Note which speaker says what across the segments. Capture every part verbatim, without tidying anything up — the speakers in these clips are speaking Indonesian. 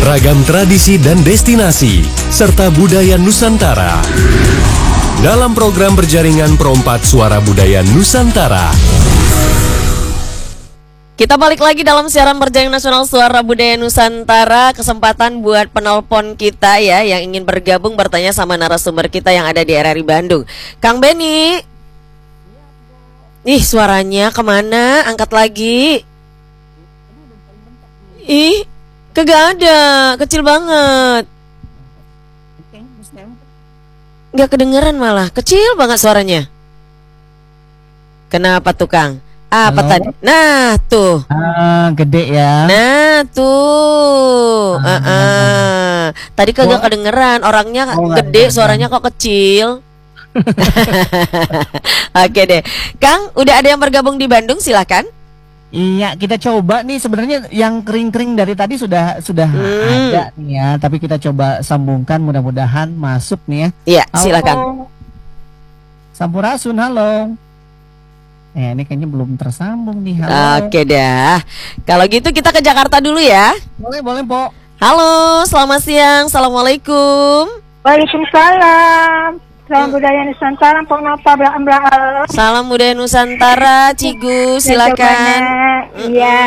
Speaker 1: Ragam tradisi dan destinasi, serta budaya Nusantara. Dalam program berjaringan Perompak Suara Budaya Nusantara.
Speaker 2: Kita balik lagi dalam siaran berjaringan nasional Suara Budaya Nusantara. Kesempatan buat penelpon kita ya, yang ingin bergabung bertanya sama narasumber kita yang ada di R R I Bandung. Kang Beni. Ih, suaranya kemana? Angkat lagi. Ih, kagak ada, kecil banget. Nggak kedengeran malah, kecil banget suaranya. Kenapa tuh Kang? Apa
Speaker 3: Halo?
Speaker 2: tadi? Nah tuh.
Speaker 3: Ah, gede ya.
Speaker 2: Nah tuh.
Speaker 3: Ah.
Speaker 2: Ah, ah. Tadi kagak
Speaker 3: Oh.
Speaker 2: kedengeran, orangnya
Speaker 3: Oh, nggak
Speaker 2: gede,
Speaker 3: kedengeran.
Speaker 2: suaranya kok kecil. Oke deh, Kang, udah ada yang bergabung di Bandung, silakan.
Speaker 3: Iya, kita coba nih, sebenarnya yang kering-kering dari tadi sudah sudah
Speaker 2: Hmm.
Speaker 3: ada nih ya, tapi kita coba sambungkan, mudah-mudahan masuk nih ya.
Speaker 2: Iya,
Speaker 3: Halo.
Speaker 2: silakan.
Speaker 3: Sampurasun, halo. Eh, ini kayaknya belum tersambung nih. Halo.
Speaker 2: Oke dah. Kalau gitu kita ke Jakarta dulu ya.
Speaker 3: Boleh, boleh, Po.
Speaker 2: Halo, selamat siang. Assalamualaikum.
Speaker 4: Waalaikumsalam. Salam budaya Nusantara, Pok Napa, Bla Bla.
Speaker 2: Salam budaya Nusantara, Cigu, silakan.
Speaker 4: Iya.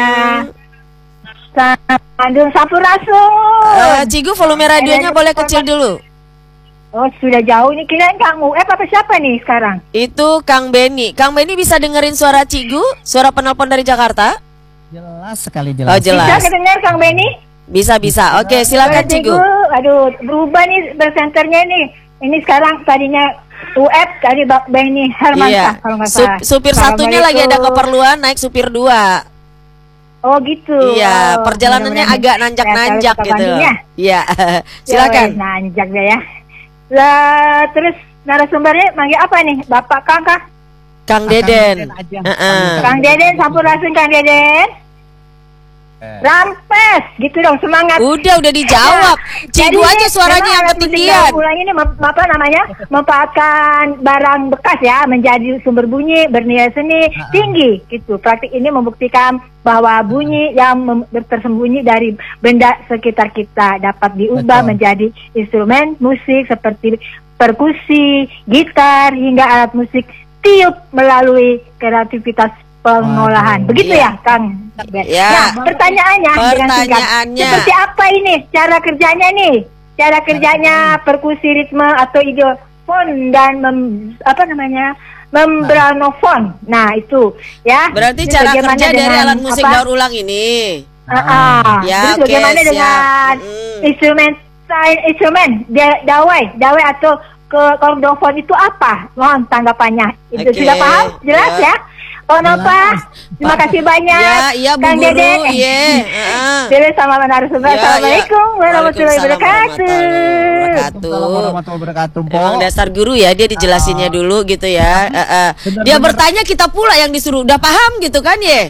Speaker 4: Bandung Sampurasun.
Speaker 2: Eh, Cigu, volume radionya boleh kecil dulu.
Speaker 4: Oh, sudah jauh nih. Kirain Kang U. Eh, apa siapa nih sekarang?
Speaker 2: Itu Kang Beni. Kang Beni bisa dengerin suara Cigu, suara penelpon dari Jakarta?
Speaker 3: Jelas sekali,
Speaker 2: Oh,
Speaker 3: jelas.
Speaker 2: jelas.
Speaker 4: Bisa kedengar Kang Beni?
Speaker 2: Bisa, bisa. Oke, silakan
Speaker 4: Boleh,
Speaker 2: Cigu.
Speaker 4: Aduh, berubah nih bersenternya nih. Ini sekarang tadinya U F, tadi Bak Beni Hermansyah
Speaker 2: Iya.
Speaker 4: kalau nggak
Speaker 2: Sup-
Speaker 4: salah.
Speaker 2: supir satunya lagi ada keperluan naik supir dua.
Speaker 4: Oh gitu.
Speaker 2: Iya,
Speaker 4: Oh,
Speaker 2: perjalanannya
Speaker 4: mudah-mudahan
Speaker 2: agak nanjak-nanjak
Speaker 4: sehat-sehat
Speaker 2: gitu.
Speaker 4: Bandung ya.
Speaker 2: Iya,
Speaker 4: Ya,
Speaker 2: silakan.
Speaker 4: wes, nanjak deh ya. Lah, terus narasumbernya manggil apa nih? Bapak Kang kah?
Speaker 2: Kang
Speaker 3: Ah, Kang
Speaker 2: Deden.
Speaker 3: Deden aja.
Speaker 2: Heeh.
Speaker 4: Kang Deden, sampurasun Kang Deden.
Speaker 3: Eh.
Speaker 4: Rampes, gitu dong, semangat.
Speaker 2: Udah, udah dijawab. Cigu
Speaker 4: Jadi,
Speaker 2: aja suaranya
Speaker 4: memang
Speaker 2: yang
Speaker 4: alat musik
Speaker 2: ketinggian.
Speaker 4: daur ulang ini mem- apa namanya? Memanfaatkan barang bekas ya menjadi sumber bunyi bernilai seni tinggi gitu. Praktik ini membuktikan bahwa bunyi yang mem- tersembunyi dari benda sekitar kita dapat diubah
Speaker 3: Betul.
Speaker 4: menjadi instrumen musik seperti perkusi, gitar hingga alat musik tiup melalui kreativitas pengolahan.
Speaker 3: Waduh.
Speaker 4: Begitu
Speaker 2: Iya.
Speaker 4: ya, Kang?
Speaker 2: Ya.
Speaker 4: Nah, pertanyaannya dengan singkat,
Speaker 2: Pertanyaannya.
Speaker 4: seperti apa ini cara kerjanya nih? Cara kerjanya perkusi ritme atau idiofon dan mem, apa namanya? membranofon. Nah, itu ya.
Speaker 2: Berarti
Speaker 4: Terus
Speaker 2: cara
Speaker 4: bagaimana
Speaker 2: kerja dari
Speaker 4: dengan
Speaker 2: alat musik
Speaker 4: apa?
Speaker 2: daur ulang ini.
Speaker 4: Ah, ah.
Speaker 2: Ya,
Speaker 4: Terus
Speaker 2: oke,
Speaker 4: bagaimana
Speaker 2: siap.
Speaker 4: dengan
Speaker 2: Mm.
Speaker 4: instrumen instrumen da- dawai, dawai atau ke kordofon itu apa? Mohon tanggapannya. Itu
Speaker 2: Oke,
Speaker 4: sudah paham? Jelas
Speaker 2: ya.
Speaker 4: ya? Oh, Nova, terima kasih banyak.
Speaker 2: Ya, iya Bu
Speaker 4: Kang
Speaker 2: Guru,
Speaker 4: Deden.
Speaker 2: iya. Heeh.
Speaker 4: Jadi sama narasumber.
Speaker 2: Ya,
Speaker 4: Assalamualaikum
Speaker 2: ya.
Speaker 4: warahmatullahi
Speaker 2: Waalaikumsalam
Speaker 4: wabarakatuh.
Speaker 2: warahmatullahi
Speaker 3: Waalaikumsalam
Speaker 2: wabarakatuh.
Speaker 3: warahmatullahi wabarakatuh, Po.
Speaker 2: Emang dasar guru ya, dia dijelasinnya dulu gitu ya. Eh, eh.
Speaker 3: Benar,
Speaker 2: Dia
Speaker 3: benar.
Speaker 2: bertanya, kita pula yang disuruh. Udah paham gitu kan ya?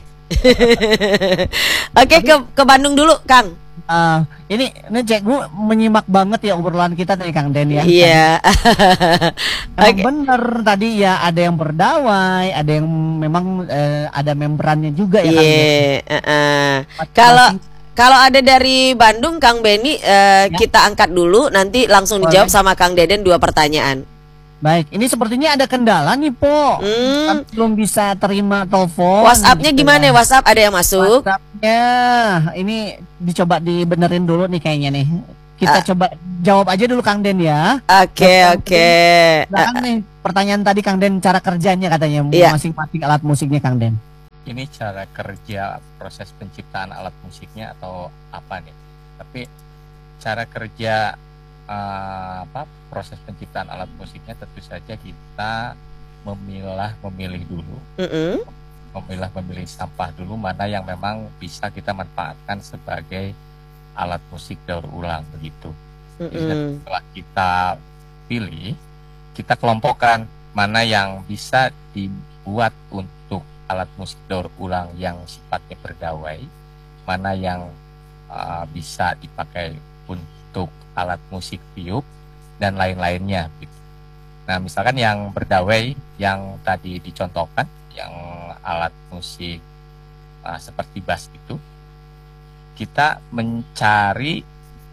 Speaker 2: Oke, ke ke Bandung dulu, Kang.
Speaker 3: Ah, ini ini cek gue menyimak banget ya obrolan kita dari Kang Den ya.
Speaker 2: Iya.
Speaker 3: Emang
Speaker 2: Oke.
Speaker 3: bener tadi ya, ada yang berdawai, ada yang memang eh, ada membrannya juga ya Kang Den.
Speaker 2: Iya. eh, eh. Kalau kalau ada dari Bandung, Kang Beni, eh,
Speaker 3: Ya.
Speaker 2: kita angkat dulu. Nanti langsung
Speaker 3: Boleh.
Speaker 2: dijawab sama Kang Deden dua pertanyaan.
Speaker 3: Baik, ini sepertinya ada kendala nih Po.
Speaker 2: Hmm.
Speaker 3: Kan belum bisa terima telepon.
Speaker 2: WhatsApp-nya
Speaker 3: gitu
Speaker 2: gimana?
Speaker 3: ya.
Speaker 2: WhatsApp ada yang masuk?
Speaker 3: WhatsApp-nya ini dicoba dibenerin dulu nih kayaknya nih. Kita
Speaker 2: Ah.
Speaker 3: coba jawab aja dulu Kang Den ya.
Speaker 2: Oke,
Speaker 3: Yang
Speaker 2: oke.
Speaker 3: Silakan nih pertanyaan tadi Kang Den, cara kerjanya katanya
Speaker 2: Iya.
Speaker 3: masing-masing alat musiknya Kang Den.
Speaker 5: Ini cara kerja proses penciptaan alat musiknya atau apa nih? Tapi cara kerja eh, apa proses penciptaan alat musiknya tentu saja kita memilah memilih dulu,
Speaker 2: Mm-mm.
Speaker 5: memilah memilih sampah dulu mana yang memang bisa kita manfaatkan sebagai alat musik daur ulang begitu. Jadi
Speaker 2: Mm-mm.
Speaker 5: setelah kita pilih, kita kelompokkan mana yang bisa dibuat untuk alat musik daur ulang yang sifatnya berdawai, mana yang uh, bisa dipakai untuk alat musik tiup dan lain-lainnya gitu. Nah, misalkan yang berdawai yang tadi dicontohkan, yang alat musik uh, seperti bass itu, kita mencari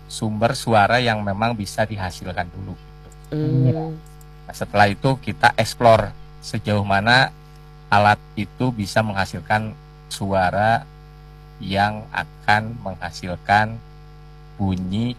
Speaker 5: sumber suara yang memang bisa dihasilkan dulu. Gitu.
Speaker 2: Hmm.
Speaker 5: Nah, setelah itu kita explore sejauh mana alat itu bisa menghasilkan suara yang akan menghasilkan bunyi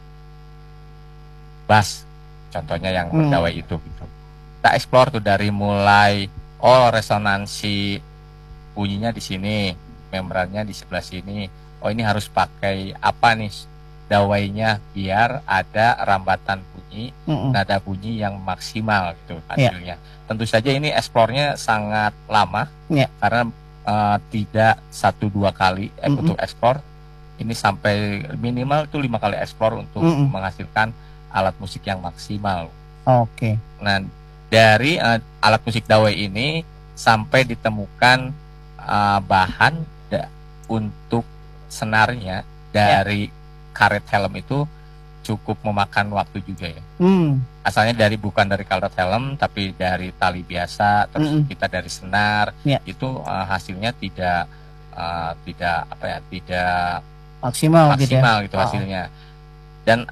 Speaker 5: bass, contohnya yang
Speaker 3: Hmm.
Speaker 5: berdawai itu gitu. Kita explore tuh dari mulai oh resonansi bunyinya di sini, membrannya di sebelah sini. Oh ini harus pakai apa nih dawainya biar ada rambatan bunyi,
Speaker 3: Mm-mm.
Speaker 5: nada bunyi yang maksimal gitu hasilnya. Tentu saja ini eksplornya sangat lama
Speaker 3: Ya.
Speaker 5: karena eh, tidak satu dua kali eh,
Speaker 3: Mm-mm.
Speaker 5: untuk eksplor. Ini sampai minimal tuh lima kali eksplor untuk
Speaker 3: Mm-mm.
Speaker 5: menghasilkan alat musik yang maksimal.
Speaker 3: Oke.
Speaker 5: Nah, dari uh, alat musik dawai ini sampai ditemukan uh, bahan da- untuk senarnya dari karet helm itu cukup memakan waktu juga ya.
Speaker 3: Hmm.
Speaker 5: Asalnya dari bukan dari karet helm tapi dari tali biasa, terus
Speaker 3: Mm-mm.
Speaker 5: kita dari senar,
Speaker 3: Ya.
Speaker 5: itu uh, hasilnya tidak uh, tidak apa ya, tidak
Speaker 3: Maksimal, gitu ya.
Speaker 5: maksimal gitu
Speaker 3: Oh.
Speaker 5: hasilnya. Dan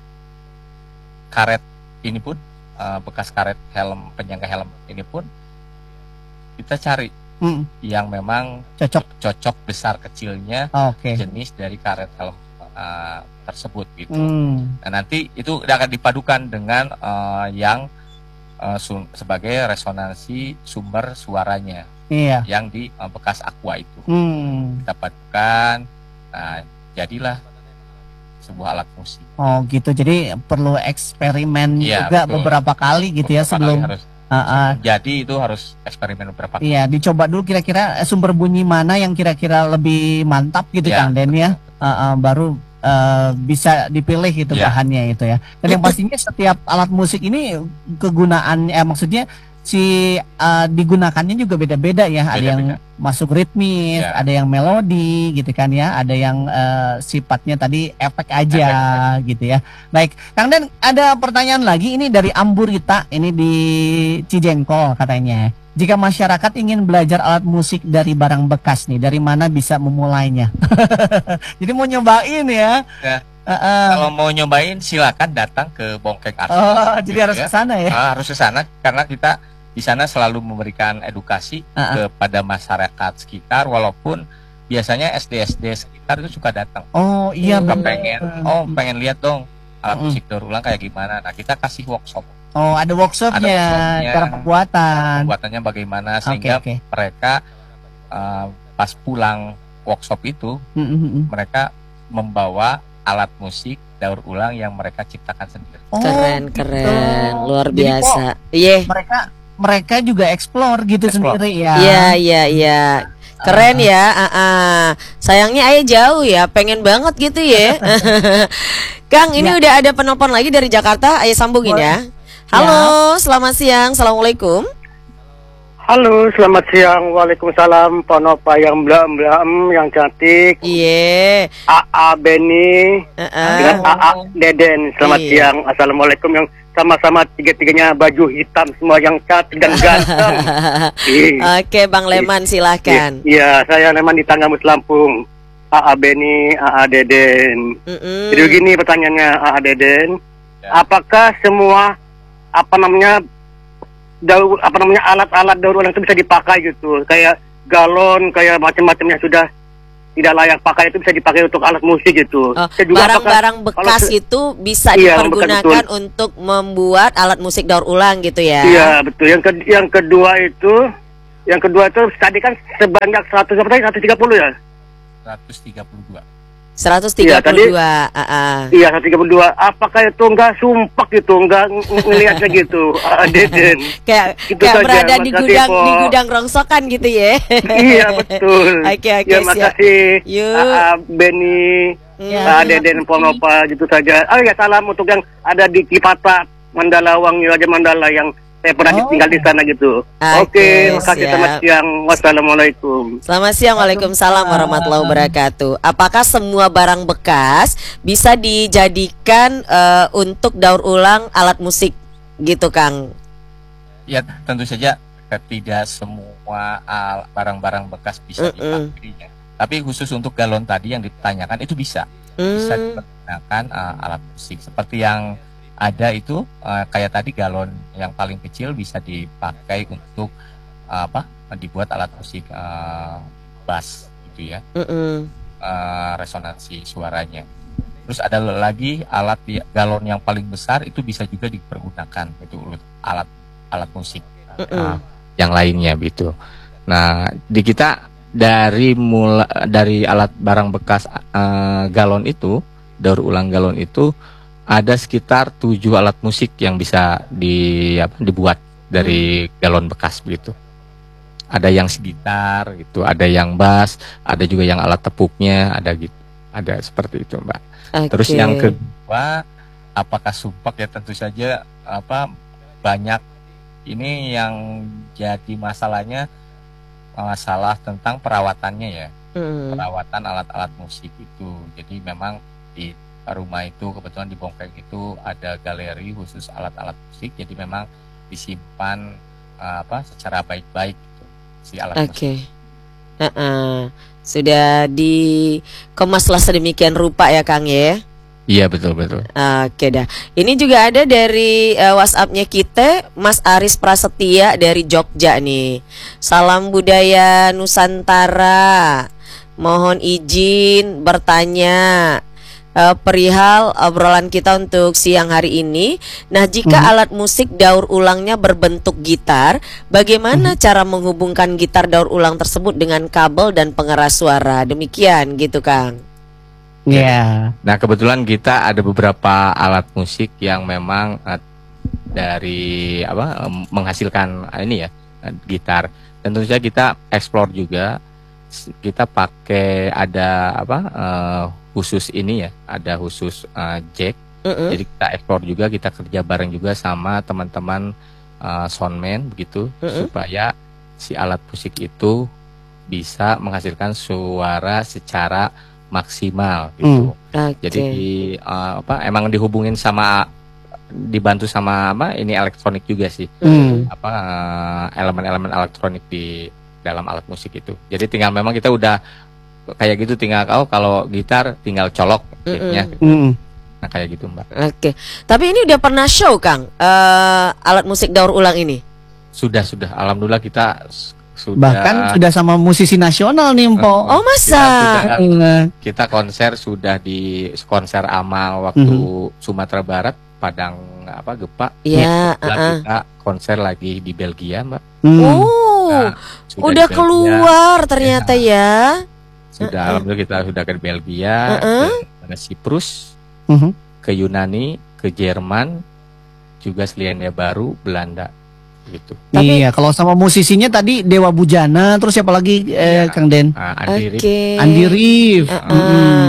Speaker 5: karet ini pun uh, bekas karet helm penyangga helm ini pun kita cari
Speaker 3: Mm.
Speaker 5: yang memang
Speaker 3: Cocok.
Speaker 5: cocok besar kecilnya
Speaker 3: Oke.
Speaker 5: jenis dari karet helm uh, tersebut gitu.
Speaker 3: Hmm.
Speaker 5: Nah, nanti itu akan dipadukan dengan uh, yang uh, sum- sebagai resonansi sumber suaranya
Speaker 3: Iya.
Speaker 5: yang di uh, bekas aqua itu.
Speaker 3: Hmm.
Speaker 5: Kita padukan, nah jadilah sebuah alat musik.
Speaker 3: Oh gitu. Jadi perlu eksperimen
Speaker 5: Iya,
Speaker 3: juga
Speaker 5: betul.
Speaker 3: beberapa kali gitu ya
Speaker 5: Beberapa
Speaker 3: sebelum.
Speaker 5: kali harus,
Speaker 3: Ah, ah.
Speaker 5: jadi itu harus eksperimen beberapa kali.
Speaker 3: Iya, dicoba dulu kira-kira eh, sumber bunyi mana yang kira-kira lebih mantap gitu
Speaker 5: Iya.
Speaker 3: Kang Den ya. Ah, ah, baru eh, bisa dipilih gitu
Speaker 5: Iya.
Speaker 3: bahannya itu ya. Dan yang pastinya setiap alat musik ini kegunaan eh maksudnya si eh, digunakannya juga beda-beda ya. Ada yang
Speaker 5: Beda-beda.
Speaker 3: masuk ritmis,
Speaker 5: Ya.
Speaker 3: ada yang melodi gitu kan ya, ada yang eh, sifatnya tadi efek aja gitu ya. Baik, Kang Den ada pertanyaan lagi ini dari Amburita ini di Cijengkol katanya. Jika masyarakat ingin belajar alat musik dari barang bekas nih, dari mana bisa memulainya? Jadi mau nyobain ya.
Speaker 5: Ya.
Speaker 3: Heeh.
Speaker 5: Kalau mau nyobain silakan datang ke Bongkeng Art.
Speaker 3: Oh, jadi
Speaker 5: Gitu
Speaker 3: harus
Speaker 5: ya.
Speaker 3: ke sana ya.
Speaker 5: Ah, harus ke sana karena kita di sana selalu memberikan edukasi
Speaker 3: Ah,
Speaker 5: kepada masyarakat sekitar, walaupun biasanya S D S D sekitar itu suka datang.
Speaker 3: Oh, iya
Speaker 2: Hmm.
Speaker 5: Suka
Speaker 3: benar.
Speaker 5: pengen, oh pengen lihat dong alat
Speaker 3: Mm-mm.
Speaker 5: musik daur ulang kayak gimana. Nah kita kasih workshop,
Speaker 3: Oh, ada workshopnya,
Speaker 5: Ada workshopnya.
Speaker 3: cara pembuatan.
Speaker 5: pembuatannya bagaimana
Speaker 3: Oke,
Speaker 5: sehingga
Speaker 3: oke.
Speaker 5: mereka uh, pas pulang workshop itu
Speaker 3: Mm, mm, mm.
Speaker 5: mereka membawa alat musik daur ulang yang mereka ciptakan sendiri.
Speaker 3: Oh,
Speaker 2: Keren,
Speaker 3: gitu.
Speaker 2: keren, luar
Speaker 3: Jadi kok
Speaker 2: biasa. Iya,
Speaker 3: mereka mereka juga explore gitu
Speaker 5: Explore.
Speaker 3: sendiri ya.
Speaker 2: iya, iya, iya. Keren ya. ah, ah. Sayangnya ayah jauh ya, pengen banget gitu ya. Kang, ini
Speaker 3: Ya.
Speaker 2: udah ada penelpon lagi dari Jakarta, ayah sambungin ya. Halo, selamat siang, assalamualaikum.
Speaker 6: Halo, selamat siang. Waalaikumsalam. Ponopa yang belam-belam, yang cantik.
Speaker 2: Iya.
Speaker 6: A A Beni
Speaker 2: Heeh.
Speaker 6: dengan A A Deden. Selamat
Speaker 2: Iya.
Speaker 6: siang. Assalamualaikum yang sama-sama tiga-tiganya baju hitam semua yang cantik dan ganteng. Ih.
Speaker 2: Oke, Bang Leman silahkan.
Speaker 6: Iya, saya memang di Tanggamus Lampung. A A Beni, A A Deden.
Speaker 2: Mm-mm.
Speaker 6: Jadi begini pertanyaannya A A Deden.
Speaker 5: Ya.
Speaker 6: Apakah semua apa namanya daur apa namanya alat-alat daur ulang itu bisa dipakai gitu, kayak galon, kayak macam-macam yang sudah tidak layak pakai itu bisa dipakai untuk alat musik gitu.
Speaker 2: Oh,
Speaker 6: Saya juga
Speaker 2: barang-barang
Speaker 6: apakah-
Speaker 2: bekas
Speaker 6: kalau se-
Speaker 2: itu bisa
Speaker 6: Iya, bekas,
Speaker 2: dipergunakan untuk membuat alat musik daur ulang gitu ya.
Speaker 6: Iya betul. Yang ke, yang kedua itu, yang kedua itu tadi kan sebanyak seratus apa tadi seratus tiga puluh ya?
Speaker 5: seratus tiga puluh dua.
Speaker 2: seratus tiga puluh dua. ah, ah.
Speaker 6: Iya seratus tiga puluh dua. Apakah itu enggak sumpah gitu, enggak ng- ng- ngelihatnya gitu? Ah, Deden.
Speaker 2: Kayak
Speaker 6: Itu
Speaker 2: kayak
Speaker 6: saja,
Speaker 2: berada di
Speaker 6: makasih,
Speaker 2: gudang
Speaker 6: Po.
Speaker 2: di gudang rongsokan gitu ya.
Speaker 6: Iya betul.
Speaker 2: Oke, oke,
Speaker 6: Ya
Speaker 2: siap.
Speaker 6: makasih.
Speaker 2: Yuk.
Speaker 6: Ah, Beni.
Speaker 2: Ya.
Speaker 6: Pak Deden Ponopa gitu saja. Oh ya salam untuk yang ada di Cipata, Mandalawang, Raja Mandala yang saya pernah
Speaker 3: Oh.
Speaker 6: tinggal di sana gitu.
Speaker 2: Oke,
Speaker 6: Oke, makasih
Speaker 2: siap.
Speaker 6: selamat siang. Wassalamualaikum.
Speaker 2: Selamat siang, waalaikumsalam warahmatullahi wabarakatuh. Apakah semua barang bekas bisa dijadikan eh, untuk daur ulang alat musik gitu, Kang?
Speaker 5: Ya tentu saja tidak semua al- barang-barang bekas bisa
Speaker 2: Mm-mm.
Speaker 5: dipakai. Tapi khusus untuk galon tadi yang ditanyakan itu bisa, bisa
Speaker 2: Hmm.
Speaker 5: menggunakan uh, alat musik seperti yang ada itu uh, kayak tadi galon yang paling kecil bisa dipakai untuk uh, apa dibuat alat musik uh, bass gitu ya,
Speaker 2: Mm-mm.
Speaker 5: uh, resonansi suaranya. Terus ada lagi alat di, galon yang paling besar itu bisa juga dipergunakan itu alat alat musik uh, yang lainnya gitu. Nah di kita dari mula dari alat barang bekas uh, galon itu, daur ulang galon itu ada sekitar tujuh alat musik yang bisa di apa, dibuat dari hmm. galon bekas begitu. Ada yang segitar gitu, ada yang bass, ada juga yang alat tepuknya, ada gitu, ada seperti itu Mbak. Okay. Terus yang kedua, apakah supak ya tentu saja apa banyak ini yang jadi masalahnya masalah tentang perawatannya ya, hmm. perawatan alat-alat musik itu. Jadi memang di rumah itu kebetulan di Bongkeng itu ada galeri khusus alat-alat musik, jadi memang disimpan uh, apa secara baik-baik gitu, si alat okay. musik.
Speaker 2: Uh-uh. Sudah dikemaslah sedemikian rupa ya Kang ya.
Speaker 5: Iya betul betul.
Speaker 2: Oke dah. Ini juga ada dari uh, WhatsApp-nya kita, Mas Aris Prasetya dari Jogja nih. Salam budaya Nusantara. Mohon izin bertanya uh, perihal obrolan kita untuk siang hari ini. Nah, jika hmm. alat musik daur ulangnya berbentuk gitar, bagaimana hmm. cara menghubungkan gitar daur ulang tersebut dengan kabel dan pengeras suara? Demikian gitu Kang.
Speaker 3: Iya. Yeah.
Speaker 5: Nah kebetulan kita ada beberapa alat musik yang memang uh, dari apa um, menghasilkan uh, ini ya uh, gitar. Dan tentu saja kita explore juga, kita pakai ada apa uh, khusus ini ya, ada khusus uh, jack. Uh-uh. Jadi kita explore juga, kita kerja bareng juga sama teman-teman uh, soundman begitu, uh-uh. supaya si alat musik itu bisa menghasilkan suara secara maksimal gitu. Hmm. Okay. Jadi di, uh, apa emang dihubungin sama dibantu sama apa ini elektronik juga sih. Hmm. Apa uh, elemen-elemen elektronik di dalam alat musik itu. Jadi tinggal memang kita udah kayak gitu, tinggal oh kalau gitar tinggal colok jacknya. Hmm. Nah kayak gitu Mbak.
Speaker 2: Oke. Okay. Tapi ini udah pernah show Kang uh, alat musik daur ulang ini?
Speaker 5: Sudah sudah. Alhamdulillah kita sudah,
Speaker 3: bahkan sudah sama musisi nasional nih Mpo.
Speaker 2: Oh masa?
Speaker 5: Kita, sudah, kita konser sudah di konser amal waktu mm-hmm. Sumatera Barat, Padang apa Gepa.
Speaker 2: Iya. Yeah, uh-uh.
Speaker 5: Kita konser lagi di Belgia Mbak.
Speaker 2: Mm. Oh, nah, udah keluar ternyata ya.
Speaker 5: Sudah, uh-uh. alhamdulillah kita sudah ke Belgia,
Speaker 2: uh-uh.
Speaker 5: ke Siprus,
Speaker 3: uh-huh.
Speaker 5: ke Yunani, ke Jerman, juga Selandia Baru, Belanda. Gitu.
Speaker 3: Tapi, iya, kalau sama musisinya tadi Dewa Bujana, terus siapa lagi eh,
Speaker 5: iya,
Speaker 3: Kang Den?
Speaker 5: Uh, Andi Rif.
Speaker 2: Okay.
Speaker 3: Andi Rif.
Speaker 2: Uh, uh.
Speaker 3: Hmm.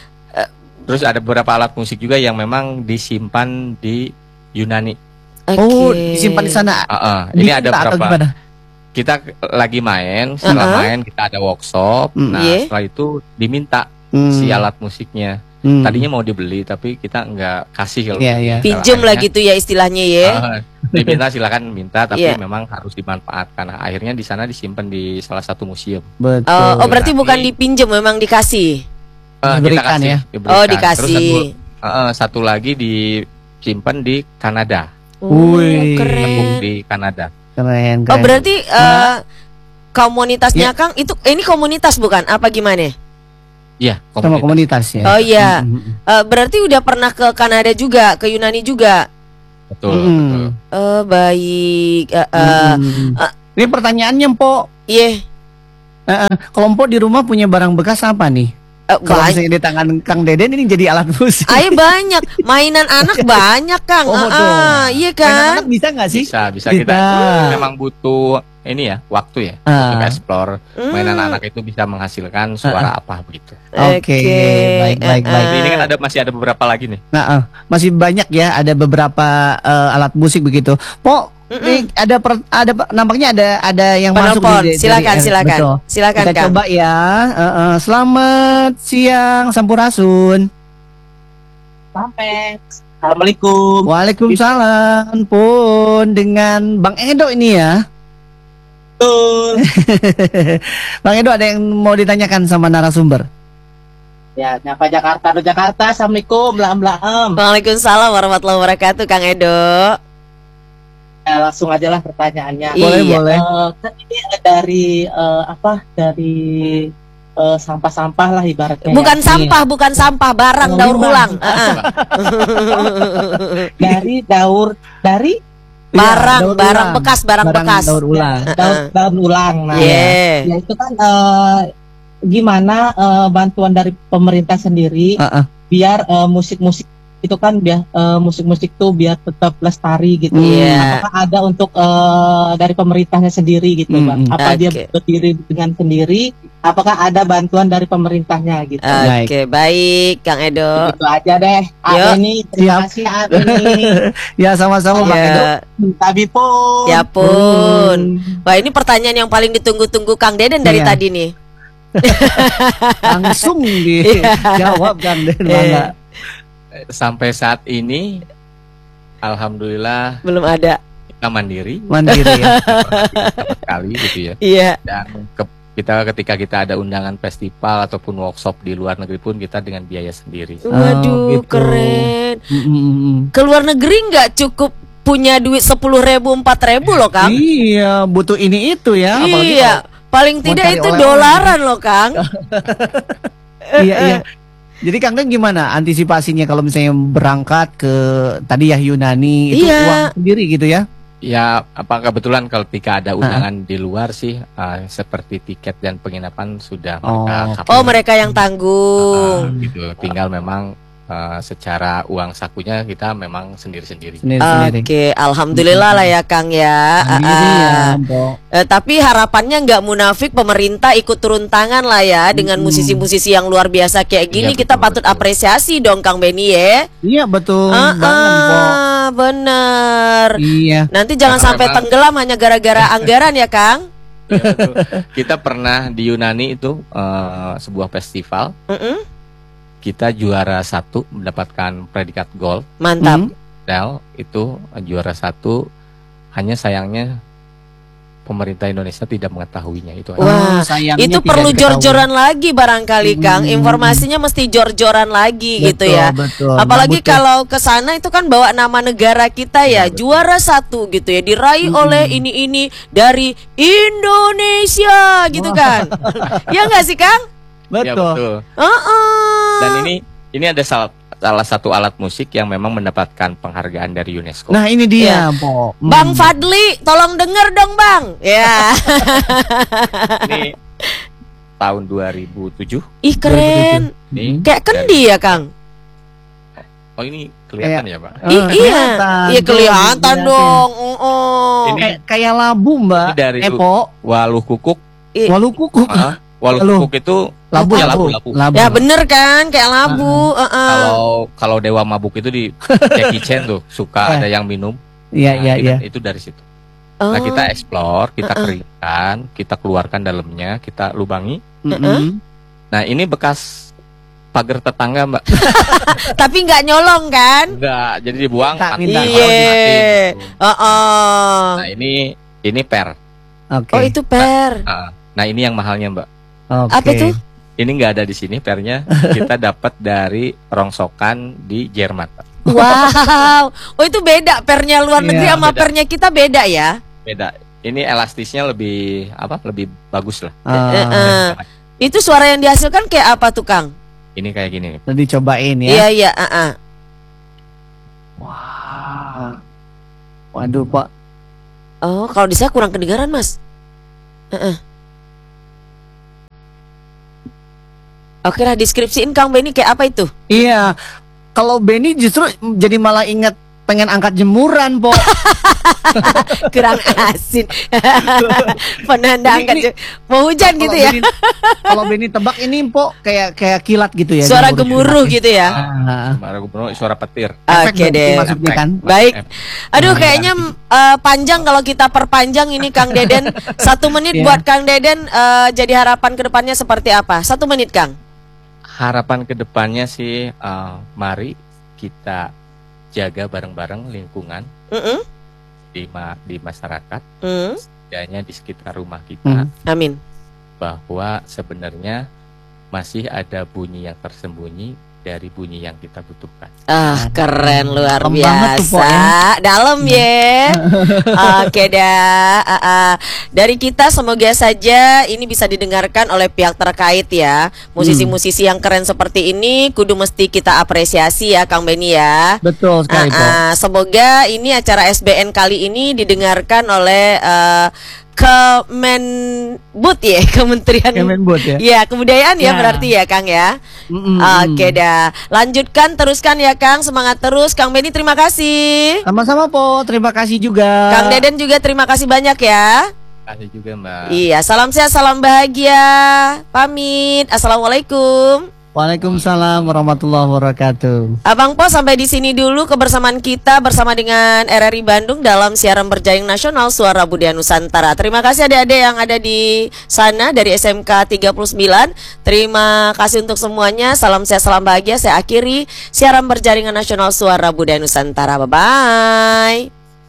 Speaker 5: Terus ada beberapa alat musik juga yang memang disimpan di Yunani.
Speaker 2: Okay.
Speaker 3: Oh, disimpan di sana.
Speaker 5: Uh, uh. Ini ada beberapa. Kita lagi main, setelah uh-huh. main kita ada workshop. Mm. Nah, yeah. setelah itu diminta mm. si alat musiknya. Mm. Tadinya mau dibeli tapi kita nggak kasih kalau
Speaker 3: yeah, yeah.
Speaker 2: pinjam lah gitu ya istilahnya ya.
Speaker 5: Uh, diminta silakan minta tapi
Speaker 2: yeah.
Speaker 5: memang harus dimanfaatkan. Nah, akhirnya di sana disimpan di salah satu museum.
Speaker 3: Betul.
Speaker 2: Oh, oh berarti tapi, bukan dipinjam, memang dikasih.
Speaker 5: Uh,
Speaker 3: diberikan kasih,
Speaker 2: ya.
Speaker 5: Diberikan.
Speaker 2: Oh, dikasih.
Speaker 5: Terus satu, uh, satu lagi disimpan di Kanada.
Speaker 2: Oh, keren.
Speaker 5: Di Kanada.
Speaker 3: Keren, keren.
Speaker 2: Oh, berarti uh, komunitasnya yeah. Kang itu eh, ini komunitas bukan? Apa gimana?
Speaker 5: Iya,
Speaker 3: komunitas. Sama komunitas ya.
Speaker 2: Oh iya. Uh, berarti udah pernah ke Kanada juga, ke Yunani juga.
Speaker 5: Betul,
Speaker 3: mm.
Speaker 5: betul.
Speaker 2: Oh, baik. Uh, uh,
Speaker 3: mm.
Speaker 2: uh,
Speaker 3: Ini pertanyaannya, Po.
Speaker 2: Iya.
Speaker 3: Yeah. Uh, uh, kalau Po di rumah punya barang bekas apa nih? Uh, kalau misalnya di tangan Kang Deden ini jadi alat musik.
Speaker 2: Ayo banyak, mainan anak banyak Kang.
Speaker 3: Oh,
Speaker 2: uh, uh, iya kan?
Speaker 3: Mainan anak bisa nggak sih?
Speaker 5: Bisa, bisa, bisa. Kita hmm. memang butuh ini ya, waktu ya, uh. untuk explore. Hmm. Mainan anak itu bisa menghasilkan suara uh. apa begitu.
Speaker 3: Oke, okay. okay. baik, baik, baik.
Speaker 5: Uh. Ini kan ada masih ada beberapa lagi nih.
Speaker 3: Nah, uh, masih banyak ya, ada beberapa uh, alat musik begitu. Po, nih ada per, ada nampaknya ada ada yang
Speaker 2: penelpon.
Speaker 3: Masuk dari,
Speaker 2: silakan
Speaker 3: dari,
Speaker 2: silakan
Speaker 3: betul.
Speaker 2: silakan
Speaker 3: kita
Speaker 2: Kang.
Speaker 3: Coba ya. Uh, uh, selamat siang Sampurasun.
Speaker 7: Sampai. Assalamualaikum.
Speaker 3: Waalaikumsalam. Pun dengan Bang Edo ini ya.
Speaker 7: Betul.
Speaker 3: Bang Edo, ada yang mau ditanyakan sama narasumber?
Speaker 7: Ya, nyapa Jakarta, do Jakarta. Assalamualaikum, lam lam.
Speaker 2: Waalaikumsalam warahmatullahi wabarakatuh, Kang Edo.
Speaker 7: Ya, langsung aja lah pertanyaannya.
Speaker 3: Boleh,
Speaker 2: Iya.
Speaker 3: boleh.
Speaker 7: Eh, kan ini dari eh, apa? Dari eh, sampah-sampah lah ibaratnya.
Speaker 2: Bukan
Speaker 7: ya.
Speaker 2: sampah, bukan sampah, barang
Speaker 7: Oh,
Speaker 2: daur
Speaker 7: limbah.
Speaker 2: ulang. Heeh.
Speaker 7: Dari daur dari
Speaker 2: Barang,
Speaker 3: daur
Speaker 2: barang
Speaker 3: ulang.
Speaker 2: bekas, barang,
Speaker 3: Barang
Speaker 2: bekas.
Speaker 3: daur ulang.
Speaker 7: daur, daur ulang. Nah,
Speaker 2: Yeah.
Speaker 7: ya itu kan eh, gimana eh, bantuan dari pemerintah sendiri
Speaker 3: Heeh.
Speaker 7: biar eh, musik-musik itu kan biar eh, musik-musik tuh biar tetap lestari gitu.
Speaker 2: Iya.
Speaker 7: Apakah ada untuk eh, dari pemerintahnya sendiri gitu,
Speaker 3: Hmm,
Speaker 7: Bang?
Speaker 3: hmm.
Speaker 7: Apa dia
Speaker 2: Oke.
Speaker 7: berdiri dengan sendiri? Apakah ada bantuan dari pemerintahnya gitu?
Speaker 2: Oke, baik, Kang Edo.
Speaker 7: Itu aja deh.
Speaker 2: Yuk.
Speaker 7: Ini terima kasih ini.
Speaker 3: Ya sama-sama Bang Edo.
Speaker 2: Ya,
Speaker 7: Tabi pun.
Speaker 2: ya pun. Wah, ini pertanyaan yang paling ditunggu-tunggu Kang Deden dari
Speaker 3: Iya.
Speaker 2: tadi nih.
Speaker 3: Langsung dijawab kan Den, Bangga.
Speaker 5: Sampai saat ini alhamdulillah
Speaker 2: Belum ada.
Speaker 5: kita mandiri
Speaker 3: Mandiri ya.
Speaker 5: sama sekali gitu ya.
Speaker 2: Iya.
Speaker 5: Dan ke- kita ketika kita ada undangan festival ataupun workshop di luar negeri pun kita dengan biaya sendiri.
Speaker 2: Waduh,
Speaker 3: gitu.
Speaker 2: keren.
Speaker 3: Mm, mm, mm.
Speaker 2: Ke luar negeri nggak cukup punya duit sepuluh ribu, empat ribu loh, Kang.
Speaker 3: Iya, butuh ini itu ya. Apalagi
Speaker 2: Iya, paling
Speaker 3: mau
Speaker 2: tidak
Speaker 3: cari
Speaker 2: itu
Speaker 3: oleh-oleh.
Speaker 2: dolaran loh, Kang.
Speaker 3: kalau- iya, iya. Jadi Kang Den gimana antisipasinya kalau misalnya berangkat ke tadi ya Yunani itu
Speaker 2: Iya.
Speaker 3: uang sendiri gitu ya?
Speaker 5: Ya, apa kebetulan kalau ketika ada undangan di luar sih uh, seperti tiket dan penginapan sudah
Speaker 3: Oh.
Speaker 5: mereka
Speaker 2: Oh,
Speaker 5: cover.
Speaker 2: mereka yang tanggung.
Speaker 5: Uh, gitu. Tinggal memang uh, secara uang sakunya kita memang sendiri-sendiri.
Speaker 3: Sendiri-sendiri.
Speaker 2: Oke, alhamdulillah lah ya, Kang ya.
Speaker 3: Sendiri
Speaker 2: Ah,
Speaker 3: ya,
Speaker 2: ah.
Speaker 3: Mbok.
Speaker 2: Eh, tapi harapannya nggak munafik, pemerintah ikut turun tangan lah ya dengan
Speaker 3: Hmm.
Speaker 2: musisi-musisi yang luar biasa kayak gini.
Speaker 5: Iya,
Speaker 2: Kita
Speaker 5: betul,
Speaker 2: patut
Speaker 5: betul.
Speaker 2: apresiasi dong, Kang Beni ya.
Speaker 3: Iya betul
Speaker 2: Ah,
Speaker 3: banget, Mbok.
Speaker 2: ah, bener.
Speaker 3: Iya.
Speaker 2: Nanti jangan
Speaker 5: Karena
Speaker 2: sampai
Speaker 5: memang-
Speaker 2: tenggelam hanya gara-gara anggaran ya, Kang.
Speaker 5: Ya, betul. Kita pernah di Yunani itu uh, sebuah festival,
Speaker 2: Mm-mm.
Speaker 5: kita juara satu mendapatkan predikat gold.
Speaker 2: Mantap.
Speaker 3: Hmm.
Speaker 5: Del itu uh, juara satu, hanya sayangnya pemerintah Indonesia tidak mengetahuinya itu. aja.
Speaker 2: Wah,
Speaker 3: Oh, sayangnya
Speaker 2: itu
Speaker 3: tidak
Speaker 2: perlu
Speaker 3: diketahui.
Speaker 2: jor-joran lagi barangkali, Kang.
Speaker 3: Hmm.
Speaker 2: Informasinya mesti jor-joran lagi gitu
Speaker 3: Betul,
Speaker 2: ya.
Speaker 3: betul.
Speaker 2: Apalagi
Speaker 3: Nah, butuh-
Speaker 2: kalau ke sana itu kan bawa nama negara kita ya,
Speaker 5: Iya, betul.
Speaker 2: juara satu gitu ya, diraih
Speaker 3: Mm-mm.
Speaker 2: oleh ini-ini dari Indonesia gitu
Speaker 3: Wah.
Speaker 2: kan. Ya nggak sih, Kang?
Speaker 5: Ya,
Speaker 3: betul.
Speaker 5: betul.
Speaker 2: Heeh.
Speaker 5: Dan ini ini ada salah salah satu alat musik yang memang mendapatkan penghargaan dari UNESCO.
Speaker 3: Nah ini
Speaker 2: Iya.
Speaker 3: dia, Mbok. Hmm.
Speaker 2: Bang Fadli, tolong denger dong, Bang. Ya.
Speaker 5: Ini tahun dua ribu tujuh.
Speaker 2: Ih, keren.
Speaker 5: Nih,
Speaker 2: Kayak kendi ya, Kang?
Speaker 5: oh ini kelihatan ya, Pak?
Speaker 3: Eh,
Speaker 2: I- iya,
Speaker 3: kelihatan.
Speaker 2: iya
Speaker 3: Tuh,
Speaker 2: kelihatan
Speaker 3: dilihatin.
Speaker 2: dong. Oh,
Speaker 5: Ini-
Speaker 3: Kayak kayak labu, Mbak.
Speaker 5: Ini dari
Speaker 3: Epo,
Speaker 5: Waluh kukuk.
Speaker 2: I-
Speaker 3: walu kuku.
Speaker 5: Ah, Waluh
Speaker 3: Lalu.
Speaker 5: kukuk itu
Speaker 3: Labu,
Speaker 5: ya,
Speaker 3: labu,
Speaker 5: labu, labu.
Speaker 3: labu.
Speaker 2: Ya bener kan, kayak labu. Heeh.
Speaker 5: Kalau kalau Dewa Mabuk itu di Jackie Chan tuh suka
Speaker 3: Eh.
Speaker 5: ada yang minum.
Speaker 3: Iya,
Speaker 5: Nah,
Speaker 3: iya,
Speaker 5: itu,
Speaker 3: iya.
Speaker 5: itu dari situ.
Speaker 2: Oh.
Speaker 5: Nah, kita explore, kita
Speaker 2: Uh-uh.
Speaker 5: keringkan, kita keluarkan dalamnya, kita lubangi.
Speaker 3: Mm-mm.
Speaker 5: Nah, ini bekas pagar tetangga, Mbak.
Speaker 2: Tapi nggak nyolong kan?
Speaker 5: Enggak, jadi dibuang.
Speaker 3: Tak
Speaker 5: mati,
Speaker 3: minta.
Speaker 5: taruh di
Speaker 2: Iya.
Speaker 5: mati, gitu.
Speaker 2: Heeh.
Speaker 5: Nah, ini ini per.
Speaker 3: Oke.
Speaker 2: Oh itu per.
Speaker 5: Nah, nah, ini yang mahalnya, Mbak.
Speaker 3: Oke.
Speaker 2: Apa tuh?
Speaker 5: Ini nggak ada di sini pernya. Kita dapat dari rongsokan di Jerman, Pak.
Speaker 2: Wow. Oh itu beda pernya luar negeri
Speaker 3: Iya,
Speaker 2: sama
Speaker 5: beda.
Speaker 2: pernya kita beda ya?
Speaker 5: Beda. Ini elastisnya lebih apa? Lebih bagus lah.
Speaker 3: Ah,
Speaker 2: Eh, eh. Itu suara yang dihasilkan kayak apa tuh, Kang?
Speaker 5: Ini kayak gini nih.
Speaker 3: Tadi cobain ya.
Speaker 2: Iya iya. ah, ah.
Speaker 3: Wah. Waduh, Pak.
Speaker 2: Oh kalau di saya kurang kedengaran, Mas. Heeh. Oke lah, deskripsiin Kang Beni kayak apa itu?
Speaker 3: Iya. Kalau Benny justru jadi malah ingat pengen angkat jemuran, Pok.
Speaker 2: Kurang asin. Penanda
Speaker 3: Ini-
Speaker 2: angkat
Speaker 3: ini-
Speaker 2: je- mau hujan gitu ya?
Speaker 3: Benny- Kalau Benny tebak ini, Pok, kayak kayak kilat gitu ya.
Speaker 2: Suara gemuruh gitu ya?
Speaker 3: Ah.
Speaker 5: Suara gubernur, suara petir.
Speaker 3: Efek
Speaker 2: Oke
Speaker 3: berarti
Speaker 2: deh.
Speaker 3: maksudnya kan.
Speaker 2: Baik.
Speaker 5: Eh,
Speaker 2: Aduh kayaknya eh, panjang kalau kita perpanjang ini Kang Deden. Satu menit
Speaker 3: Iya.
Speaker 2: buat Kang Deden, eh, jadi harapan kedepannya seperti apa? Satu menit Kang.
Speaker 5: Harapan kedepannya sih, eh, mari kita jaga bareng-bareng lingkungan
Speaker 2: Mm-mm.
Speaker 5: di ma- di masyarakat,
Speaker 2: Mm.
Speaker 5: setidaknya di sekitar rumah kita,
Speaker 3: Hmm.
Speaker 2: Amin.
Speaker 5: bahwa sebenarnya masih ada bunyi yang tersembunyi dari bunyi yang kita butuhkan.
Speaker 2: Ah, keren, luar
Speaker 3: Dalam banget tuh, Po,
Speaker 2: biasa.
Speaker 3: ya.
Speaker 2: Dalam ya. Oke dah. Ah, ah. Dari kita semoga saja ini bisa didengarkan oleh pihak terkait ya. Musisi-musisi yang keren seperti ini kudu mesti kita apresiasi ya, Kang Beni ya.
Speaker 3: Betul sekali, Po.
Speaker 2: Ah, ah. Semoga ini acara S B N kali ini didengarkan oleh eh, Kemenbud ya, Kementerian
Speaker 3: Kemenbud ya.
Speaker 2: Ya, kebudayaan ya,
Speaker 3: Ya.
Speaker 2: berarti ya, Kang ya.
Speaker 3: Mm-mm.
Speaker 2: Oke dah. Lanjutkan, teruskan ya, Kang. Semangat terus. Kang Beni terima kasih.
Speaker 3: Sama-sama, Po. Terima kasih juga.
Speaker 2: Kang Deden juga terima kasih banyak ya.
Speaker 5: Terima kasih juga, Mbak.
Speaker 2: Iya, salam sehat, salam bahagia. Pamit. Assalamualaikum.
Speaker 3: Waalaikumsalam warahmatullahi wabarakatuh.
Speaker 2: Abang Po, sampai di sini dulu kebersamaan kita bersama dengan R R I Bandung dalam siaran berjaring nasional Suara Budaya Nusantara. Terima kasih adik-adik yang ada di sana dari S M K tiga puluh sembilan. Terima kasih untuk semuanya. Salam sehat, salam bahagia. Saya akhiri siaran berjaringan nasional Suara Budaya Nusantara. Bye-bye.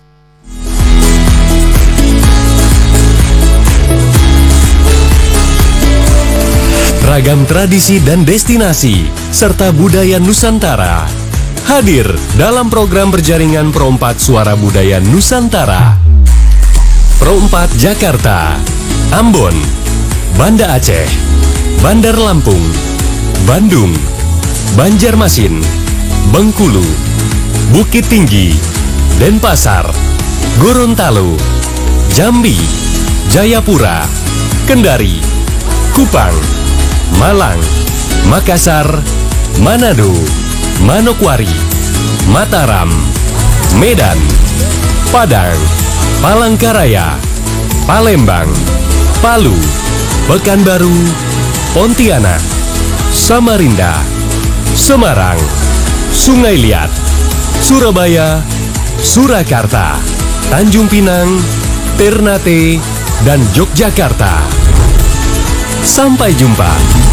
Speaker 1: Ragam tradisi dan destinasi, serta budaya Nusantara hadir dalam program berjaringan Pro empat Suara Budaya Nusantara. Pro empat Jakarta, Ambon, Banda Aceh, Bandar Lampung, Bandung, Banjarmasin, Bengkulu, Bukit Tinggi, Denpasar, Gorontalo, Jambi, Jayapura, Kendari, Kupang, Malang, Makassar, Manado, Manokwari, Mataram, Medan, Padang, Palangkaraya, Palembang, Palu, Pekanbaru, Pontianak, Samarinda, Semarang, Sungai Liat, Surabaya, Surakarta, Tanjung Pinang, Ternate, dan Yogyakarta. Sampai jumpa.